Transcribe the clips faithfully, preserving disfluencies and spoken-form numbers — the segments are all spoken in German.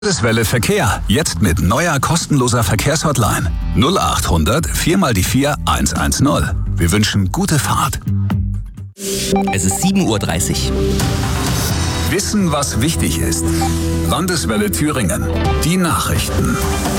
Landeswelle Verkehr. Jetzt mit neuer kostenloser Verkehrshotline. null acht hundert vier mal die vier eins eins null. Wir wünschen gute Fahrt. Es ist sieben Uhr dreißig. Wissen, was wichtig ist. Landeswelle Thüringen. Die Nachrichten.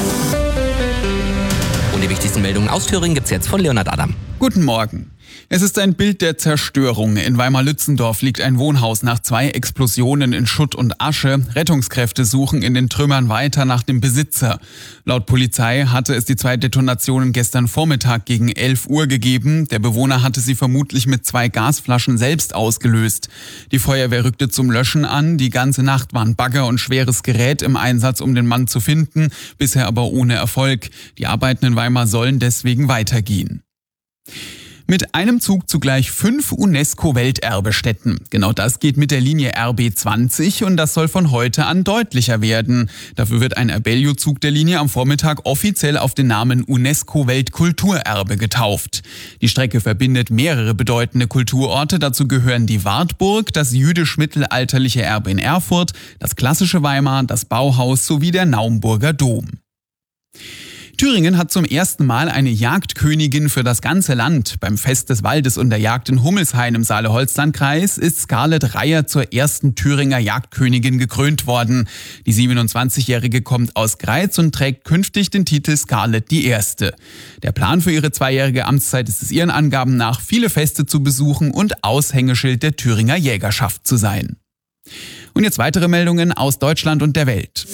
Und die wichtigsten Meldungen aus Thüringen gibt's jetzt von Leonhard Adam. Guten Morgen. Es ist ein Bild der Zerstörung. In Weimar-Lützendorf liegt ein Wohnhaus nach zwei Explosionen in Schutt und Asche. Rettungskräfte suchen in den Trümmern weiter nach dem Besitzer. Laut Polizei hatte es die zwei Detonationen gestern Vormittag gegen elf Uhr gegeben. Der Bewohner hatte sie vermutlich mit zwei Gasflaschen selbst ausgelöst. Die Feuerwehr rückte zum Löschen an. Die ganze Nacht waren Bagger und schweres Gerät im Einsatz, um den Mann zu finden. Bisher aber ohne Erfolg. Die Arbeiten in Weimar sollen deswegen weitergehen. Mit einem Zug zugleich fünf UNESCO-Welterbestätten. Genau das geht mit der Linie R B zwanzig und das soll von heute an deutlicher werden. Dafür wird ein Abellio-Zug der Linie am Vormittag offiziell auf den Namen UNESCO-Weltkulturerbe getauft. Die Strecke verbindet mehrere bedeutende Kulturorte. Dazu gehören die Wartburg, das jüdisch-mittelalterliche Erbe in Erfurt, das klassische Weimar, das Bauhaus sowie der Naumburger Dom. Thüringen hat zum ersten Mal eine Jagdkönigin für das ganze Land. Beim Fest des Waldes und der Jagd in Hummelshain im Saale-Holstein-Kreis ist Scarlett Reyer zur ersten Thüringer Jagdkönigin gekrönt worden. Die siebenundzwanzigjährige kommt aus Greiz und trägt künftig den Titel Scarlett die Erste. Der Plan für ihre zweijährige Amtszeit ist es ihren Angaben nach, viele Feste zu besuchen und Aushängeschild der Thüringer Jägerschaft zu sein. Und jetzt weitere Meldungen aus Deutschland und der Welt.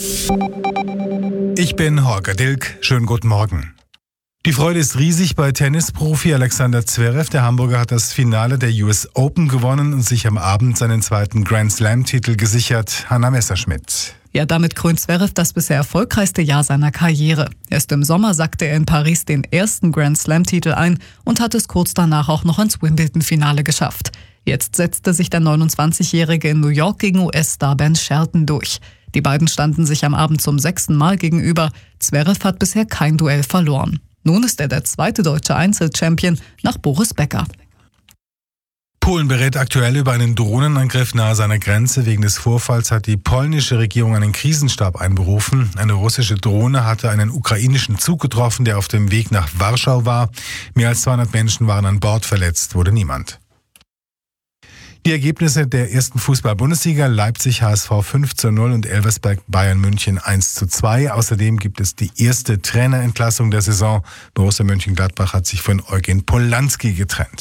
Ich bin Holger Dilk. Schönen guten Morgen. Die Freude ist riesig bei Tennisprofi Alexander Zverev. Der Hamburger hat das Finale der U S Open gewonnen und sich am Abend seinen zweiten Grand Slam-Titel gesichert. Hanna Messerschmidt. Ja, damit krönt Zverev das bisher erfolgreichste Jahr seiner Karriere. Erst im Sommer sackte er in Paris den ersten Grand Slam-Titel ein und hat es kurz danach auch noch ins Wimbledon-Finale geschafft. Jetzt setzte sich der neunundzwanzigjährige in New York gegen U S-Star Ben Shelton durch. Die beiden standen sich am Abend zum sechsten Mal gegenüber. Zverev hat bisher kein Duell verloren. Nun ist er der zweite deutsche Einzelchampion nach Boris Becker. Polen berät aktuell über einen Drohnenangriff nahe seiner Grenze. Wegen des Vorfalls hat die polnische Regierung einen Krisenstab einberufen. Eine russische Drohne hatte einen ukrainischen Zug getroffen, der auf dem Weg nach Warschau war. Mehr als zweihundert Menschen waren an Bord, verletzt wurde niemand. Die Ergebnisse der ersten Fußball-Bundesliga: Leipzig H S V fünf zu null und Elversberg Bayern München eins zu zwei. Außerdem gibt es die erste Trainerentlassung der Saison. Borussia Mönchengladbach hat sich von Eugen Polanski getrennt.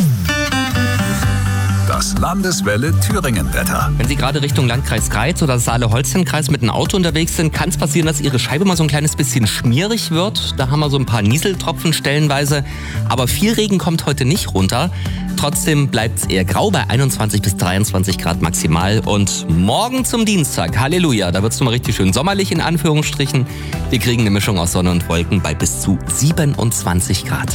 Das Landeswelle Thüringen-Wetter. Wenn Sie gerade Richtung Landkreis Greiz oder Saale-Holstein-Kreis mit einem Auto unterwegs sind, kann es passieren, dass Ihre Scheibe mal so ein kleines bisschen schmierig wird. Da haben wir so ein paar Nieseltropfen stellenweise. Aber viel Regen kommt heute nicht runter. Trotzdem bleibt es eher grau bei einundzwanzig bis dreiundzwanzig Grad maximal. Und morgen zum Dienstag, Halleluja, da wird es nochmal richtig schön sommerlich in Anführungsstrichen. Wir kriegen eine Mischung aus Sonne und Wolken bei bis zu siebenundzwanzig Grad.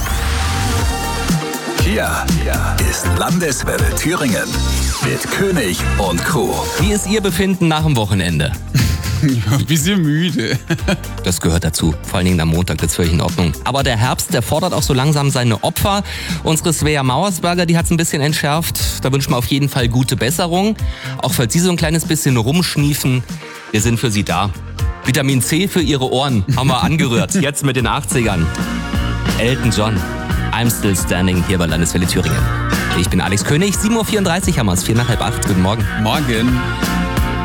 Hier, hier ist Landeswelle Thüringen mit König und Co. Wie ist Ihr Befinden nach dem Wochenende? Ein bisschen müde. Das gehört dazu. Vor allen Dingen am Montag wird es völlig in Ordnung. Aber der Herbst, der fordert auch so langsam seine Opfer. Unsere Svea Mauersberger, die hat es ein bisschen entschärft. Da wünschen wir auf jeden Fall gute Besserung. Auch falls Sie so ein kleines bisschen rumschniefen, wir sind für Sie da. Vitamin C für Ihre Ohren haben wir angerührt. Jetzt mit den achtzigern. Elton John. I'm Still Standing hier bei Landeswelle Thüringen. Ich bin Alex König, sieben Uhr vierunddreißig haben wir es, vier nach halb acht. Guten Morgen. Morgen.